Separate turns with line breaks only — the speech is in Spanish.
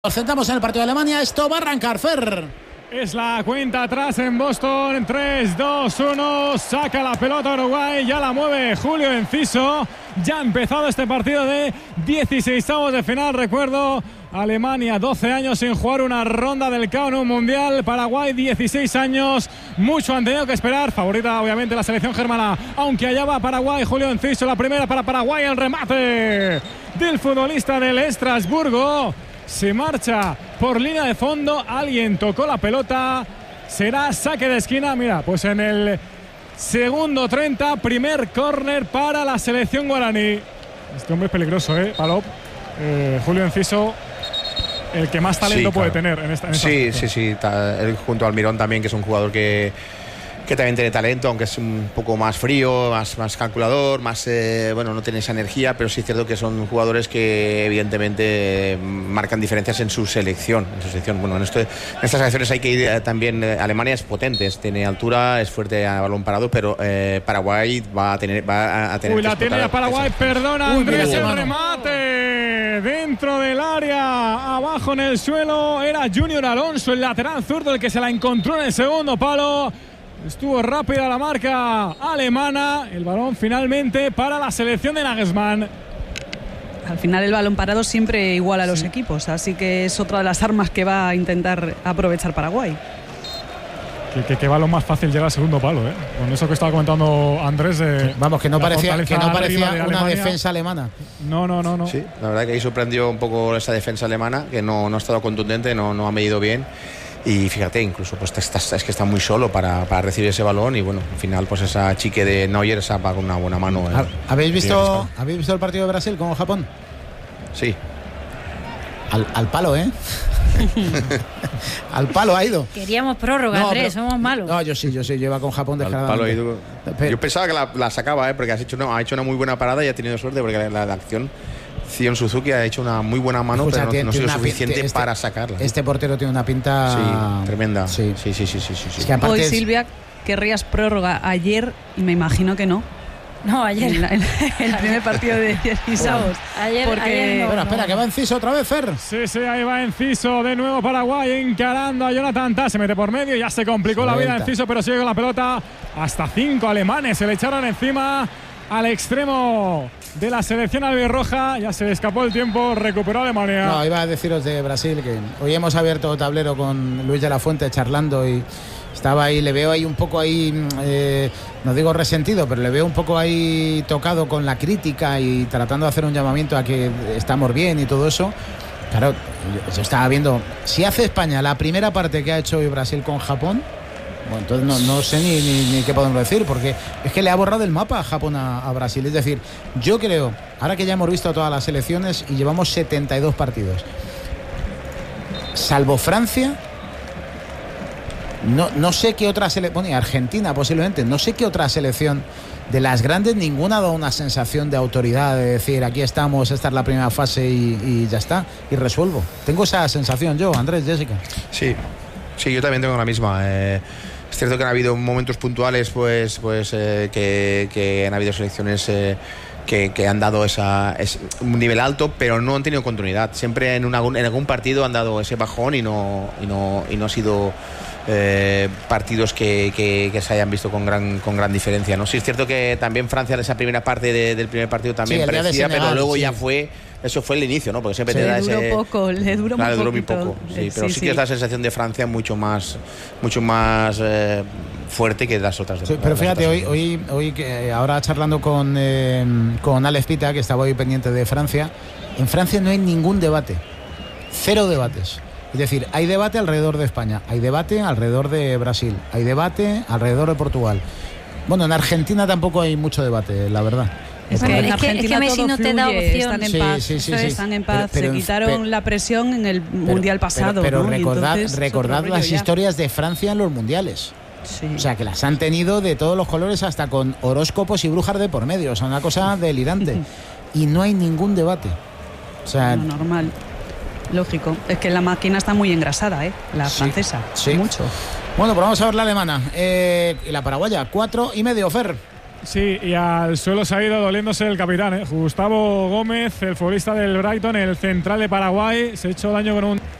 Nos centramos en el partido de Alemania. Esto va a arrancar, Fer.
Es la cuenta atrás en Boston. 3, 2, 1. Saca la pelota Uruguay. Ya la mueve Julio Enciso. Ya ha empezado este partido de 16avos de final. Recuerdo, Alemania 12 años sin jugar una ronda del KO en un mundial. Paraguay 16 años. Mucho han tenido que esperar. Favorita obviamente la selección germana. Aunque allá va Paraguay. Julio Enciso, la primera para Paraguay. El remate del futbolista del Estrasburgo. Se marcha por línea de fondo. Alguien tocó la pelota. Será saque de esquina. Mira, pues en el segundo 30, primer córner para la selección guaraní. Este hombre es peligroso, Palop. Julio Enciso, el que más talento puede tener en esta
sí. Él junto a Almirón también, que es un jugador que también tiene talento, aunque es un poco más frío, más calculador, más no tiene esa energía, pero sí es cierto que son jugadores que evidentemente marcan diferencias en su selección. Bueno, en estas selecciones hay que ir también. Alemania es potente, tiene altura, es fuerte a balón parado, pero Paraguay va a tener
Uy, la tiene Paraguay, perdona Andrés, el remate dentro del área, abajo en el suelo. Era Junior Alonso, el lateral zurdo, el que se la encontró en el segundo palo. Estuvo rápida la marca alemana. El balón finalmente para la selección de Nagelsmann.
Al final el balón parado siempre iguala a los equipos, así que es otra de las armas que va a intentar aprovechar Paraguay.
Qué balón más fácil llega al segundo palo, con eso que estaba comentando Andrés.
Vamos, que no parecía una defensa alemana.
No.
Sí, la verdad que ahí sorprendió un poco esa defensa alemana, que no ha estado contundente, no ha medido bien. Y fíjate, incluso pues es que está muy solo para recibir ese balón. Y bueno, al final pues esa chique de Neuer se apaga con una buena mano.
¿Habéis visto el partido de Brasil con Japón?
Sí.
Al palo, Al palo ha ido.
Queríamos prórroga, Andrés, somos malos.
No, yo iba con Japón descaradamente.
Al palo yo pensaba que la sacaba, porque ha hecho una muy buena parada y ha tenido suerte, porque la acción... Zion Suzuki ha hecho una muy buena mano, pero no ha sido suficiente para sacarla.
Este portero tiene una pinta
tremenda.
Sí.
Es
que aparte hoy, Silvia, querrías prórroga ayer y me imagino que no.
No, ayer.
El primer partido de 16avos.
Ayer
no. Espera, que va Enciso otra vez, Fer.
Sí, ahí va Enciso de nuevo Paraguay encarando a Jonathan Tah. Se mete por medio, ya se complicó la vida Enciso, pero sigue con la pelota. Hasta 5 alemanes se le echaron encima al extremo de la selección albirroja. Ya se le escapó el tiempo, recuperó Alemania.
No, iba a deciros de Brasil que hoy hemos abierto tablero con Luis de la Fuente charlando y estaba ahí, le veo ahí un poco ahí, no digo resentido, pero le veo un poco ahí tocado con la crítica y tratando de hacer un llamamiento a que estamos bien y todo eso. Claro, yo estaba viendo, si hace España la primera parte que ha hecho hoy Brasil con Japón, bueno, entonces no sé ni qué podemos decir, porque es que le ha borrado el mapa a Japón a Brasil. Es decir, yo creo, ahora que ya hemos visto todas las selecciones y llevamos 72 partidos, salvo Francia, no sé qué otra selección, bueno, Argentina posiblemente, no sé qué otra selección de las grandes, ninguna ha dado una sensación de autoridad, de decir, aquí estamos, esta es la primera fase y ya está, y resuelvo. Tengo esa sensación yo, Andrés, Jessica.
Sí, yo también tengo la misma. Es cierto que han habido momentos puntuales que han habido selecciones que han dado un nivel alto, pero no han tenido continuidad. Siempre en algún partido han dado ese bajón y no ha sido partidos que se hayan visto con gran diferencia, ¿no? Sí, es cierto que también Francia en esa primera parte del primer partido también parecía, pero luego ya fue... Eso fue el inicio, ¿no? Porque siempre te da ese...
Le duró muy poco.
Sí, pero sí que es la sensación de Francia mucho más fuerte que las otras.
Sí, pero fíjate, hoy que ahora charlando con Alex Pita, que estaba hoy pendiente de Francia, en Francia no hay ningún debate. 0 debates. Es decir, hay debate alrededor de España, hay debate alrededor de Brasil, hay debate alrededor de Portugal. Bueno, en Argentina tampoco hay mucho debate, la verdad.
Es que Messi no te da opción.
Están en paz, están en paz. Se quitaron la presión en el Mundial pasado.
Pero recordad las historias de Francia en los mundiales.
Sí.
O sea, que las han tenido de todos los colores, hasta con horóscopos y brujas de por medio. O sea, una cosa delirante. Y no hay ningún debate. O sea,
normal. Lógico. Es que la máquina está muy engrasada, la francesa.
Sí.
Mucho.
Bueno, pues vamos a ver la alemana. Y la paraguaya, 4,5, Fer.
Sí, y al suelo se ha ido doliéndose el capitán, Gustavo Gómez, el futbolista del Brighton, el central de Paraguay, se ha hecho daño con un